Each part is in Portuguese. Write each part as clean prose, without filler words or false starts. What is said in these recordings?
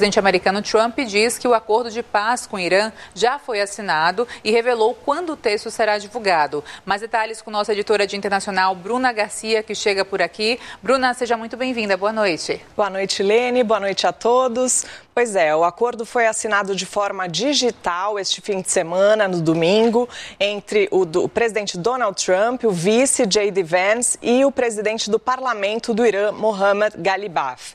presidente americano Trump diz que o acordo de paz com o Irã já foi assinado e revelou quando o texto será divulgado. Mais detalhes com nossa editora de internacional, Bruna Garcia, que chega por aqui. Bruna, seja muito bem-vinda. Boa noite. Boa noite, Lene. Boa noite a todos. Pois é, o acordo foi assinado de forma digital este fim de semana, no domingo, entre o presidente Donald Trump, o vice J.D. Vance e o presidente do parlamento do Irã, Mohammad Ghalibaf.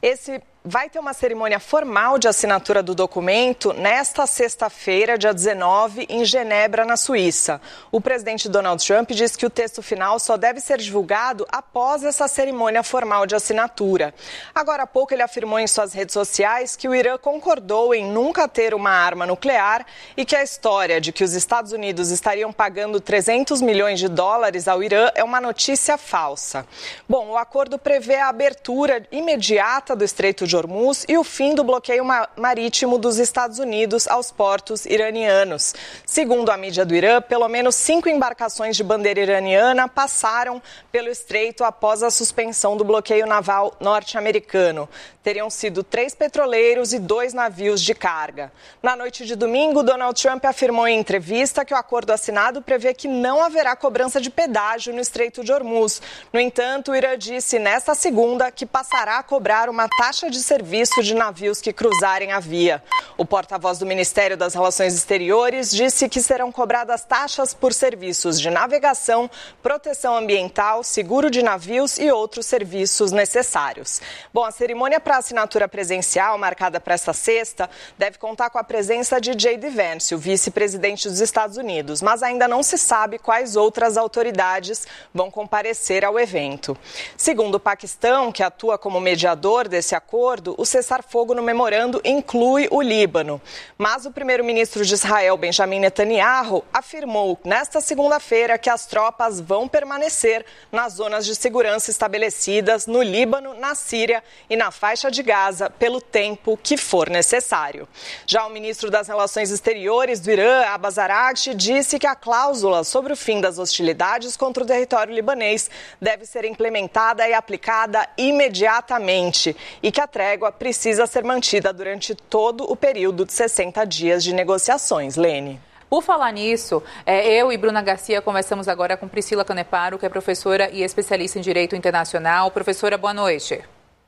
Vai ter uma cerimônia formal de assinatura do documento nesta sexta-feira, dia 19, em Genebra, na Suíça. O presidente Donald Trump disse que o texto final só deve ser divulgado após essa cerimônia formal de assinatura. Agora há pouco ele afirmou em suas redes sociais que o Irã concordou em nunca ter uma arma nuclear e que a história de que os Estados Unidos estariam pagando 300 milhões de dólares ao Irã é uma notícia falsa. Bom, o acordo prevê a abertura imediata do Estreito de Hormuz e o fim do bloqueio marítimo dos Estados Unidos aos portos iranianos. Segundo a mídia do Irã, pelo menos 5 embarcações de bandeira iraniana passaram pelo estreito após a suspensão do bloqueio naval norte-americano. Teriam sido 3 petroleiros e 2 navios de carga. Na noite de domingo, Donald Trump afirmou em entrevista que o acordo assinado prevê que não haverá cobrança de pedágio no Estreito de Hormuz. No entanto, o Irã disse nesta segunda que passará a cobrar uma taxa de serviço de navios que cruzarem a via. O porta-voz do Ministério das Relações Exteriores disse que serão cobradas taxas por serviços de navegação, proteção ambiental, seguro de navios e outros serviços necessários. Bom, a cerimônia para assinatura presencial, marcada para esta sexta, deve contar com a presença de J.D. Vance, o vice-presidente dos Estados Unidos, mas ainda não se sabe quais outras autoridades vão comparecer ao evento. Segundo o Paquistão, que atua como mediador desse acordo, o cessar-fogo no memorando inclui o Líbano. Mas o primeiro-ministro de Israel, Benjamin Netanyahu, afirmou nesta segunda-feira que as tropas vão permanecer nas zonas de segurança estabelecidas no Líbano, na Síria e na faixa de Gaza pelo tempo que for necessário. Já o ministro das Relações Exteriores do Irã, Abbas Araghchi, disse que a cláusula sobre o fim das hostilidades contra o território libanês deve ser implementada e aplicada imediatamente e que a trégua precisa ser mantida durante todo o período de 60 dias de negociações. Lene. Por falar nisso, eu e Bruna Garcia conversamos agora com Priscila Caneparo, que é professora e especialista em Direito Internacional. Professora, boa noite.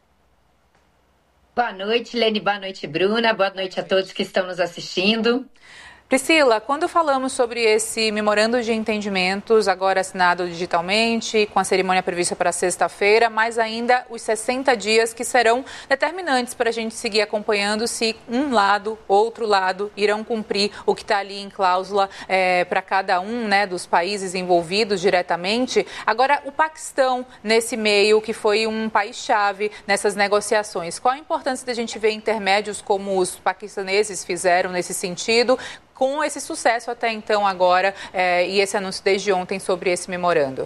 Boa noite, Lene. Boa noite, Bruna. Boa noite a todos que estão nos assistindo. Priscila, quando falamos sobre esse memorando de entendimentos, agora assinado digitalmente, com a cerimônia prevista para sexta-feira, mas ainda os 60 dias que serão determinantes para a gente seguir acompanhando se um lado, outro lado, irão cumprir o que está ali em cláusula para cada um, né, dos países envolvidos diretamente. Agora, o Paquistão, nesse meio, que foi um país-chave nessas negociações, qual a importância da gente ver intermédios como os paquistaneses fizeram nesse sentido, com esse sucesso até então agora e esse anúncio desde ontem sobre esse memorando?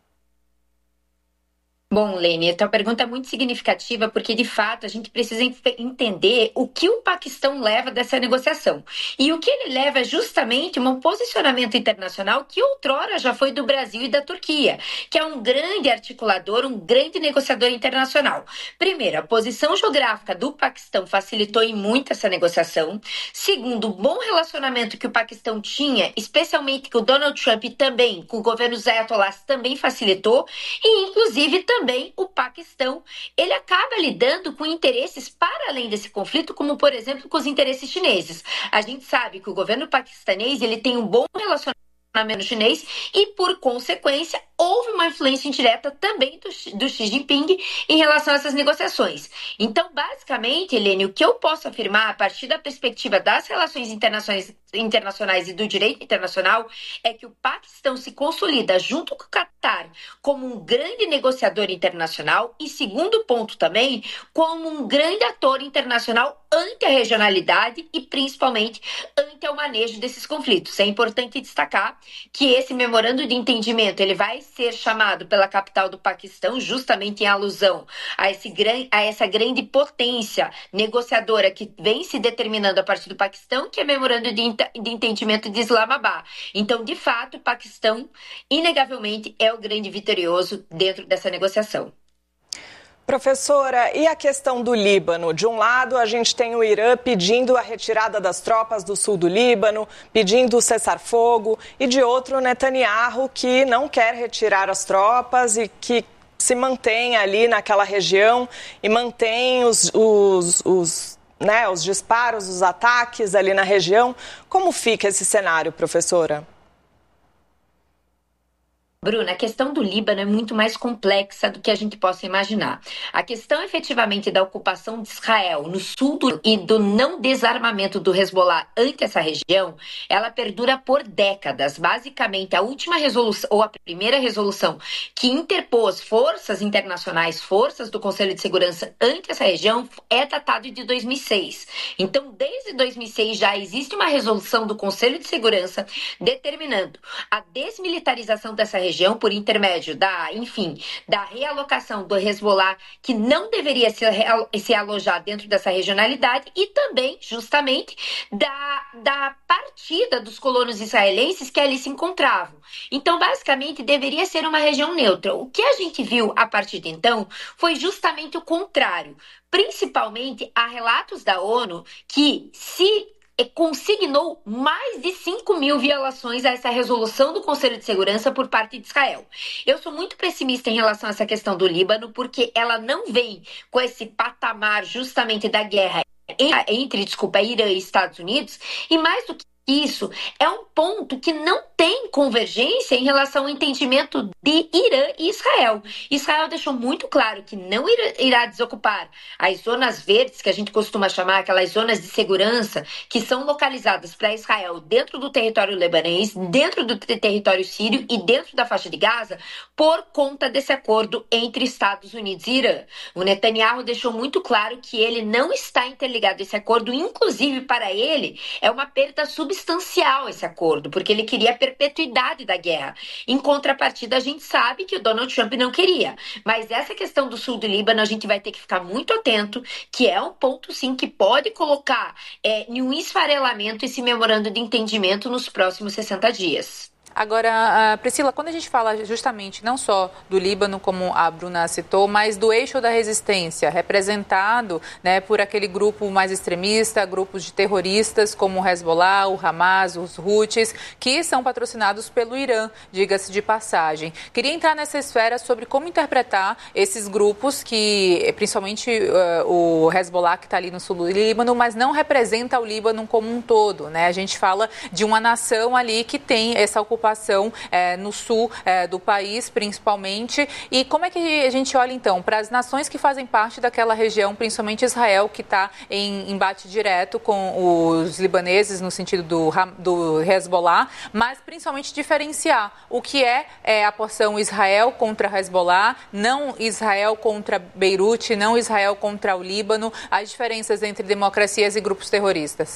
Bom, Lene, a tua pergunta é muito significativa porque, de fato, a gente precisa entender o que o Paquistão leva dessa negociação. E o que ele leva é justamente um posicionamento internacional que outrora já foi do Brasil e da Turquia, que é um grande articulador, um grande negociador internacional. Primeiro, a posição geográfica do Paquistão facilitou em muito essa negociação. Segundo, o bom relacionamento que o Paquistão tinha, especialmente com o Donald Trump e também com o governo dos Ayatollahs, também facilitou. E, inclusive, também o Paquistão, ele acaba lidando com interesses para além desse conflito, como, por exemplo, com os interesses chineses. A gente sabe que o governo paquistanês ele tem um bom relacionamento chinês e, por consequência, houve uma influência indireta também do Xi Jinping em relação a essas negociações. Então, basicamente, Helene, o que eu posso afirmar a partir da perspectiva das relações internacionais e do direito internacional é que o Paquistão se consolida junto com o Catar como um grande negociador internacional e, segundo ponto também, como um grande ator internacional ante a regionalidade e principalmente ante o manejo desses conflitos. É importante destacar que esse memorando de entendimento ele vai ser chamado pela capital do Paquistão justamente em alusão a essa grande potência negociadora que vem se determinando a partir do Paquistão, que é memorando de entendimento de Islamabad. Então, de fato, o Paquistão, inegavelmente, é o grande vitorioso dentro dessa negociação. Professora, e a questão do Líbano? De um lado, a gente tem o Irã pedindo a retirada das tropas do sul do Líbano, pedindo o cessar-fogo, e de outro, Netanyahu, que não quer retirar as tropas e que se mantém ali naquela região e mantém os disparos, os ataques ali na região. Como fica esse cenário, professora? Bruna, a questão do Líbano é muito mais complexa do que a gente possa imaginar. A questão efetivamente da ocupação de Israel no sul e do não desarmamento do Hezbollah ante essa região, ela perdura por décadas. Basicamente, a última resolução, ou a primeira resolução, que interpôs forças internacionais, forças do Conselho de Segurança ante essa região, é datada de 2006. Então, desde 2006 já existe uma resolução do Conselho de Segurança determinando a desmilitarização dessa região por intermédio da realocação do Hezbollah, que não deveria se alojar dentro dessa regionalidade, e também, justamente, da partida dos colonos israelenses que ali se encontravam. Então, basicamente, deveria ser uma região neutra. O que a gente viu a partir de então foi justamente o contrário. Principalmente, há relatos da ONU que se consignou mais de 5.000 violações a essa resolução do Conselho de Segurança por parte de Israel. Eu sou muito pessimista em relação a essa questão do Líbano, porque ela não vem com esse patamar justamente da guerra entre Irã e Estados Unidos, e mais do que isso, é um ponto que não tem convergência em relação ao entendimento de Irã e Israel. Israel deixou muito claro que não irá desocupar as zonas verdes, que a gente costuma chamar aquelas zonas de segurança, que são localizadas para Israel dentro do território libanês, dentro do território sírio e dentro da faixa de Gaza, por conta desse acordo entre Estados Unidos e Irã. O Netanyahu deixou muito claro que ele não está interligado a esse acordo, inclusive para ele é uma perda substancial esse acordo, porque ele queria a perpetuidade da guerra. Em contrapartida, a gente sabe que o Donald Trump não queria. Mas essa questão do sul do Líbano, a gente vai ter que ficar muito atento, que é um ponto, sim, que pode colocar em um esfarelamento esse memorando de entendimento nos próximos 60 dias. Agora, Priscila, quando a gente fala justamente não só do Líbano, como a Bruna citou, mas do eixo da resistência, representado, né, por aquele grupo mais extremista, grupos de terroristas como o Hezbollah, o Hamas, os Houthis, que são patrocinados pelo Irã, diga-se de passagem. Queria entrar nessa esfera sobre como interpretar esses grupos, que principalmente o Hezbollah, que está ali no sul do Líbano, mas não representa o Líbano como um todo, né? A gente fala de uma nação ali que tem essa ocupação no sul do país, principalmente. E como é que a gente olha, então, para as nações que fazem parte daquela região, principalmente Israel, que está em embate direto com os libaneses, no sentido do Hezbollah, mas principalmente diferenciar o que é a porção Israel contra Hezbollah, não Israel contra Beirute, não Israel contra o Líbano, as diferenças entre democracias e grupos terroristas?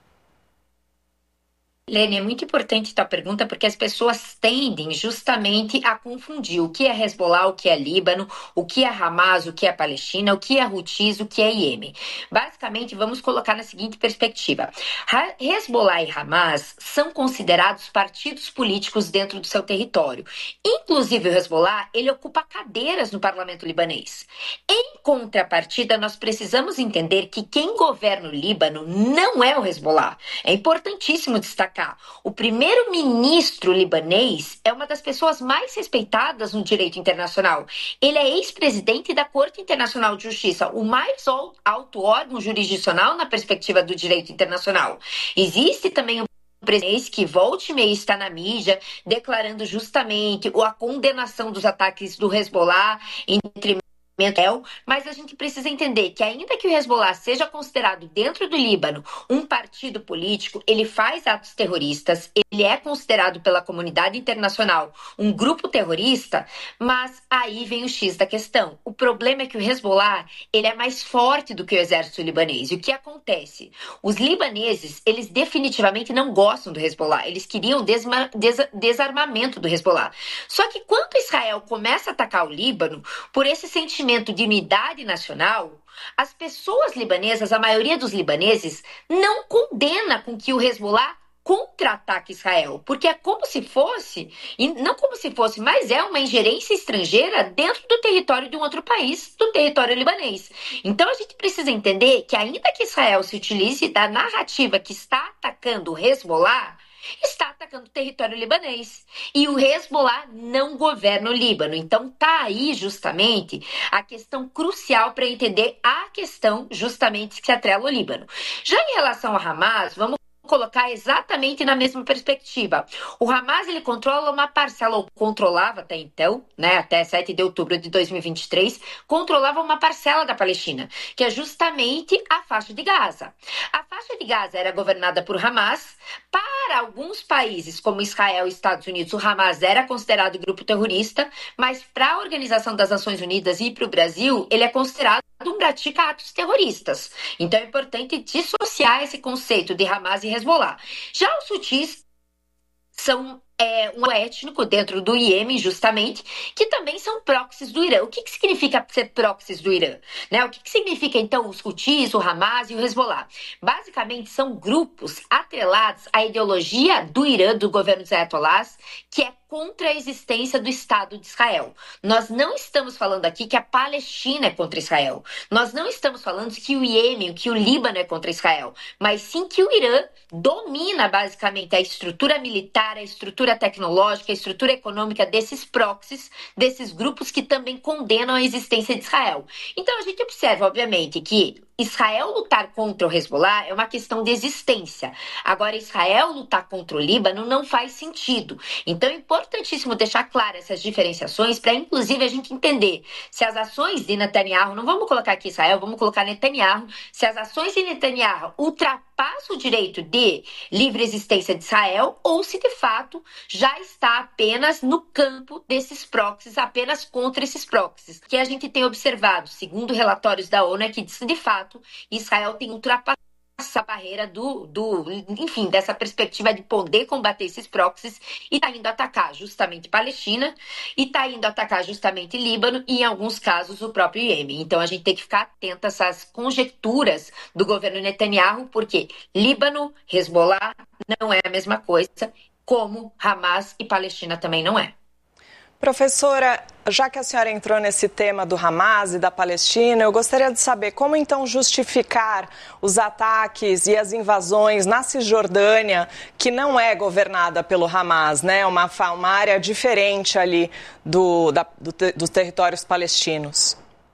Lene, é muito importante tua pergunta, porque as pessoas tendem justamente a confundir o que é Hezbollah, o que é Líbano, o que é Hamas, o que é Palestina, o que é Houthis, o que é Iêmen. Basicamente, vamos colocar na seguinte perspectiva. Hezbollah e Hamas são considerados partidos políticos dentro do seu território. Inclusive, o Hezbollah, ele ocupa cadeiras no parlamento libanês. Em contrapartida, nós precisamos entender que quem governa o Líbano não é o Hezbollah. É importantíssimo destacar. O primeiro-ministro libanês é uma das pessoas mais respeitadas no direito internacional. Ele é ex-presidente da Corte Internacional de Justiça, o mais alto órgão jurisdicional na perspectiva do direito internacional. Existe também um presidente que volta e meia está na mídia declarando justamente a condenação dos ataques do Hezbollah entre mas a gente precisa entender que ainda que o Hezbollah seja considerado dentro do Líbano um partido político, ele faz atos terroristas, ele é considerado pela comunidade internacional um grupo terrorista, mas aí vem o X da questão. O problema é que o Hezbollah, ele é mais forte do que o exército libanês. E o que acontece? Os libaneses, eles definitivamente não gostam do Hezbollah, eles queriam desarmamento do Hezbollah. Só que quando Israel começa a atacar o Líbano, por esse sentimento de unidade nacional, as pessoas libanesas, a maioria dos libaneses, não condena com que o Hezbollah contra-ataca Israel, porque é como se fosse, e não como se fosse, mas é uma ingerência estrangeira dentro do território de um outro país, do território libanês. Então a gente precisa entender que ainda que Israel se utilize da narrativa que está atacando o Hezbollah, está atacando o território libanês. E o Hezbollah não governa o Líbano. Então tá aí justamente a questão crucial para entender a questão justamente que se atrela ao Líbano. Já em relação ao Hamas, vamos colocar exatamente na mesma perspectiva. O Hamas, ele controla uma parcela, ou controlava até então, né, até 7 de outubro de 2023, controlava uma parcela da Palestina, que é justamente a faixa de Gaza. A faixa de Gaza era governada por Hamas. Para alguns países, como Israel e Estados Unidos, o Hamas era considerado grupo terrorista, mas para a Organização das Nações Unidas e para o Brasil, ele é considerado um pratica atos terroristas. Então é importante dissociar esse conceito de Hamas e Hezbollah. Já os hutis são um étnico dentro do Iêmen, justamente, que também são proxies do Irã. O que significa ser proxies do Irã? Né? O que significa, então, os hutis, o Hamas e o Hezbollah? Basicamente, são grupos atrelados à ideologia do Irã, do governo dos ayatollahs, que é contra a existência do Estado de Israel. Nós não estamos falando aqui que a Palestina é contra Israel. Nós não estamos falando que o Iêmen, que o Líbano é contra Israel, mas sim que o Irã domina basicamente a estrutura militar, a estrutura tecnológica, a estrutura econômica desses proxies, desses grupos que também condenam a existência de Israel. Então a gente observa, obviamente, que Israel lutar contra o Hezbollah é uma questão de existência. Agora, Israel lutar contra o Líbano não faz sentido. Então, é importantíssimo deixar claras essas diferenciações para, inclusive, a gente entender se as ações de Netanyahu, não vamos colocar aqui Israel, vamos colocar Netanyahu, se as ações de Netanyahu ultrapassam o direito de livre existência de Israel ou se, de fato, já está apenas no campo desses proxies, apenas contra esses proxies. O que a gente tem observado, segundo relatórios da ONU, é que, de fato, Israel tem ultrapassado essa barreira enfim, dessa perspectiva de poder combater esses proxies e está indo atacar justamente Palestina e está indo atacar justamente Líbano e, em alguns casos, o próprio Iêmen. Então, a gente tem que ficar atento a essas conjecturas do governo Netanyahu, porque Líbano, Hezbollah não é a mesma coisa, como Hamas e Palestina também não é. Professora, já que a senhora entrou nesse tema do Hamas e da Palestina, eu gostaria de saber como então justificar os ataques e as invasões na Cisjordânia, que não é governada pelo Hamas, né? Uma área diferente ali dos territórios palestinos.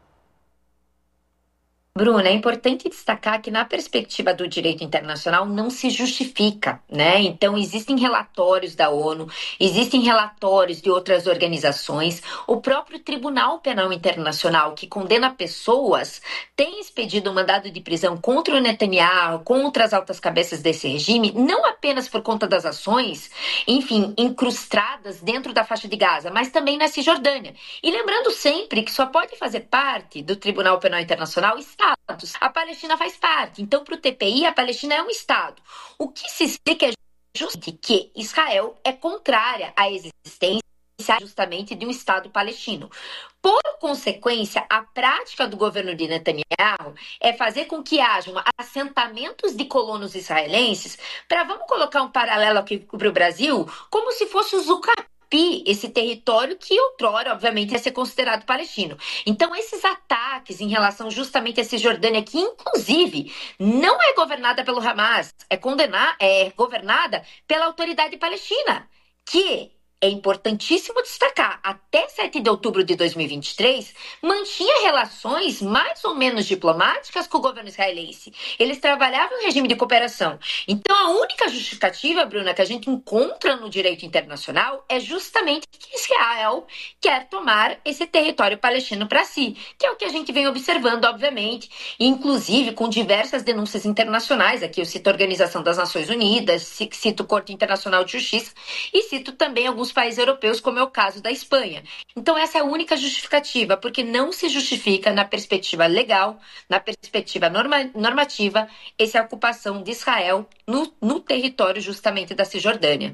Bruna, é importante destacar que na perspectiva do direito internacional não se justifica, né? Então existem relatórios da ONU, existem relatórios de outras organizações, o próprio Tribunal Penal Internacional, que condena pessoas, tem expedido um mandado de prisão contra o Netanyahu, contra as altas cabeças desse regime, não apenas por conta das ações, enfim, incrustadas dentro da faixa de Gaza, mas também na Cisjordânia. E lembrando sempre que só pode fazer parte do Tribunal Penal Internacional Estados. A Palestina faz parte. Então, para o TPI, a Palestina é um Estado. O que se explica é justamente que Israel é contrária à existência justamente de um Estado palestino. Por consequência, a prática do governo de Netanyahu é fazer com que hajam assentamentos de colonos israelenses, vamos colocar um paralelo aqui para o Brasil, como se fosse o Zucapé, esse território que outrora, obviamente, ia ser considerado palestino. Então, esses ataques em relação justamente a Cisjordânia, que inclusive não é governada pelo Hamas, é governada pela autoridade palestina, que é importantíssimo destacar, até 7 de outubro de 2023, mantinha relações mais ou menos diplomáticas com o governo israelense. Eles trabalhavam em regime de cooperação. Então, a única justificativa, Bruna, que a gente encontra no direito internacional é justamente que Israel quer tomar esse território palestino para si, que é o que a gente vem observando, obviamente, inclusive com diversas denúncias internacionais. Aqui eu cito a Organização das Nações Unidas, cito a Corte Internacional de Justiça e cito também alguns países europeus, como é o caso da Espanha. Então, essa é a única justificativa, porque não se justifica na perspectiva legal, na perspectiva normativa, essa ocupação de Israel no território justamente da Cisjordânia.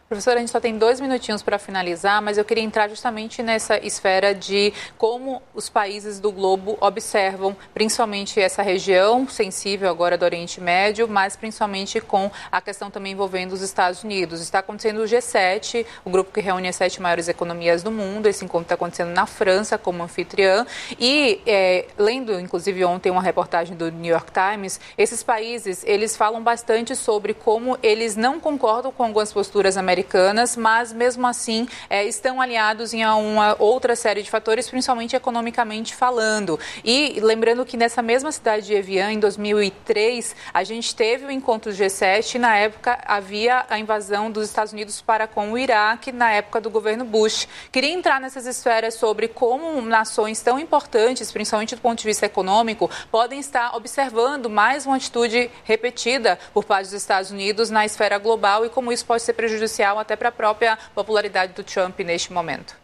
Professora, a gente só tem 2 minutinhos para finalizar, mas eu queria entrar justamente nessa esfera de como os países do globo observam, principalmente essa região sensível agora do Oriente Médio, mas principalmente com a questão também envolvendo os Estados Unidos. Está acontecendo o G7, o grupo que reúne as 7 maiores economias do mundo. Esse encontro está acontecendo na França como anfitriã e, lendo inclusive ontem uma reportagem do New York Times, esses países, eles falam bastante sobre como eles não concordam com algumas posturas americanas, mas mesmo assim estão alinhados em uma outra série de fatores, principalmente economicamente falando. E lembrando que nessa mesma cidade de Evian, em 2003, a gente teve o encontro do G7 e na época havia a invasão dos Estados Unidos para com o Iraque, na época do governo Bush. Queria entrar nessas esferas sobre como nações tão importantes, principalmente do ponto de vista econômico, podem estar observando mais uma atitude repetida por parte dos Estados Unidos na esfera global e como isso pode ser prejudicial até para a própria popularidade do Trump neste momento.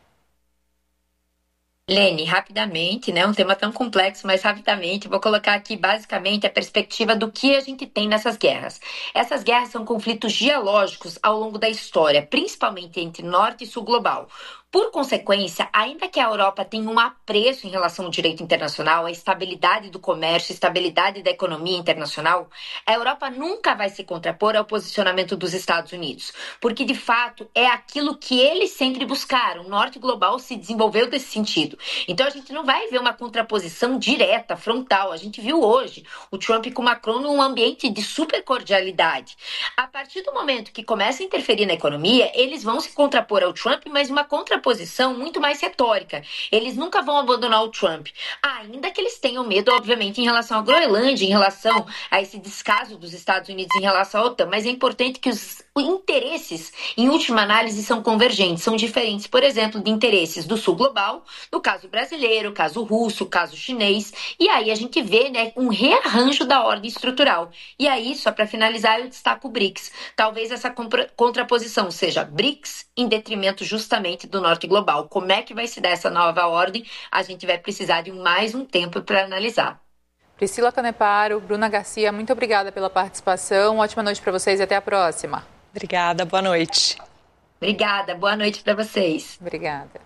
Lene, rapidamente, um tema tão complexo, mas rapidamente, vou colocar aqui basicamente a perspectiva do que a gente tem nessas guerras. Essas guerras são conflitos geológicos ao longo da história, principalmente entre norte e sul global. Por consequência, ainda que a Europa tenha um apreço em relação ao direito internacional, a estabilidade do comércio, a estabilidade da economia internacional, a Europa nunca vai se contrapor ao posicionamento dos Estados Unidos, porque de fato é aquilo que eles sempre buscaram. O norte global se desenvolveu desse sentido. Então a gente não vai ver uma contraposição direta, frontal. A gente viu hoje o Trump com o Macron num ambiente de super cordialidade. A partir do momento que começa a interferir na economia, eles vão se contrapor ao Trump, mas uma contraposição muito mais retórica. Eles nunca vão abandonar o Trump, ainda que eles tenham medo, obviamente, em relação à Groenlândia, em relação a esse descaso dos Estados Unidos em relação à OTAN, mas é importante que os interesses, em última análise, são convergentes, são diferentes, por exemplo, de interesses do sul global, no caso brasileiro, caso russo, caso chinês, e aí a gente vê um rearranjo da ordem estrutural. E aí, só para finalizar, eu destaco o BRICS. Talvez essa contraposição seja BRICS em detrimento justamente do norte global. Como é que vai se dar essa nova ordem? A gente vai precisar de mais um tempo para analisar. Priscila Caneparo, Bruna Garcia, muito obrigada pela participação. Ótima noite para vocês e até a próxima. Obrigada, boa noite. Obrigada, boa noite para vocês. Obrigada.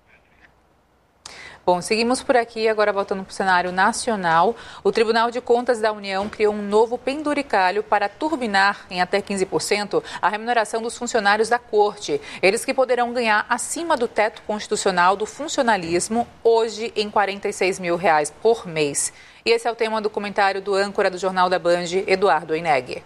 Bom, seguimos por aqui, agora voltando para o cenário nacional. O Tribunal de Contas da União criou um novo penduricalho para turbinar em até 15% a remuneração dos funcionários da Corte. Eles que poderão ganhar acima do teto constitucional do funcionalismo, hoje em R$ 46 mil por mês. E esse é o tema do comentário do âncora do Jornal da Band, Eduardo Eneg.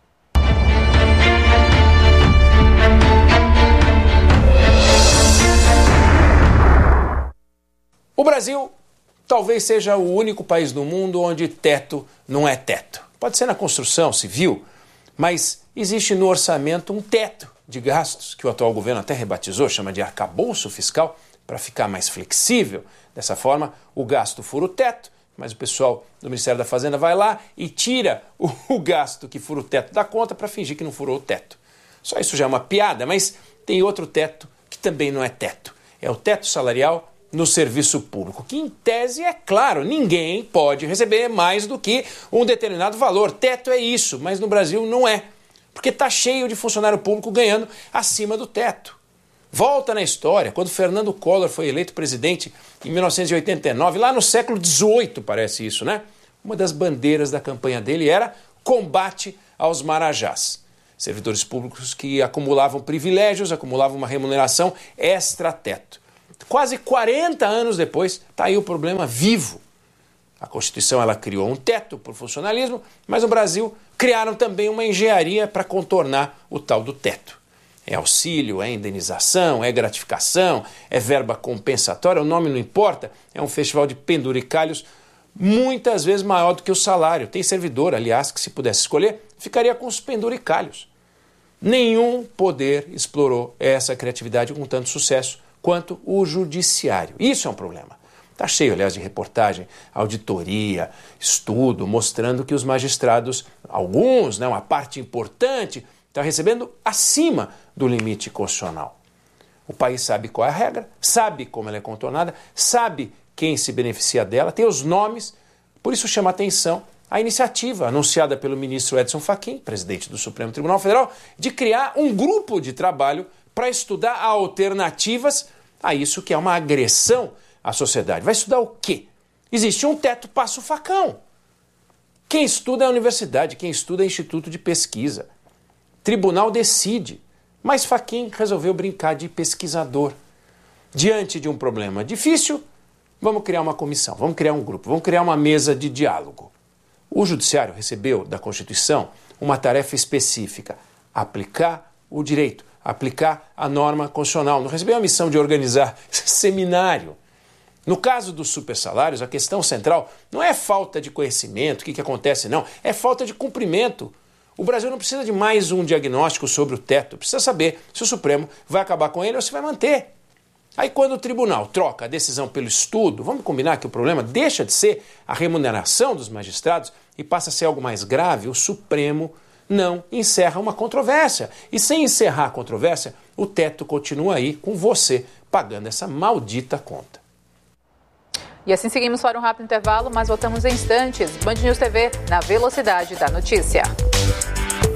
O Brasil talvez seja o único país do mundo onde teto não é teto. Pode ser na construção civil, mas existe no orçamento um teto de gastos, que o atual governo até rebatizou, chama de arcabouço fiscal, para ficar mais flexível. Dessa forma, o gasto fura o teto, mas o pessoal do Ministério da Fazenda vai lá e tira o gasto que fura o teto da conta para fingir que não furou o teto. Só isso já é uma piada, mas tem outro teto que também não é teto. É o teto salarial no serviço público, que em tese é claro, ninguém pode receber mais do que um determinado valor. Teto é isso, mas no Brasil não é, porque está cheio de funcionário público ganhando acima do teto. Volta na história, quando Fernando Collor foi eleito presidente em 1989, lá no século XVIII, parece isso, né? Uma das bandeiras da campanha dele era combate aos marajás. Servidores públicos que acumulavam privilégios, acumulavam uma remuneração extra-teto. Quase 40 anos depois, está aí o problema vivo. A Constituição ela criou um teto para o funcionalismo, mas no Brasil criaram também uma engenharia para contornar o tal do teto. É auxílio, é indenização, é gratificação, é verba compensatória, o nome não importa, é um festival de penduricalhos muitas vezes maior do que o salário. Tem servidor, aliás, que se pudesse escolher, ficaria com os penduricalhos. Nenhum poder explorou essa criatividade com tanto sucesso quanto o judiciário. Isso é um problema. Está cheio, aliás, de reportagem, auditoria, estudo, mostrando que os magistrados, alguns, uma parte importante, estão recebendo acima do limite constitucional. O país sabe qual é a regra, sabe como ela é contornada, sabe quem se beneficia dela, tem os nomes, por isso chama atenção a iniciativa anunciada pelo ministro Edson Fachin, presidente do Supremo Tribunal Federal, de criar um grupo de trabalho para estudar alternativas a isso que é uma agressão à sociedade. Vai estudar o quê? Existe um teto, passa o facão. Quem estuda é a universidade, quem estuda é instituto de pesquisa. Tribunal decide, mas Fachin resolveu brincar de pesquisador. Diante de um problema difícil, vamos criar uma comissão, vamos criar um grupo, vamos criar uma mesa de diálogo. O Judiciário recebeu da Constituição uma tarefa específica: aplicar o direito, aplicar a norma constitucional. Não recebeu a missão de organizar seminário. No caso dos supersalários, a questão central não é falta de conhecimento, o que acontece, não, é falta de cumprimento. O Brasil não precisa de mais um diagnóstico sobre o teto, precisa saber se o Supremo vai acabar com ele ou se vai manter. Aí quando o tribunal troca a decisão pelo estudo, vamos combinar que o problema deixa de ser a remuneração dos magistrados e passa a ser algo mais grave, o Supremo não encerra uma controvérsia. E sem encerrar a controvérsia, o teto continua aí com você pagando essa maldita conta. E assim seguimos para um rápido intervalo, mas voltamos em instantes. Band News TV, na velocidade da notícia.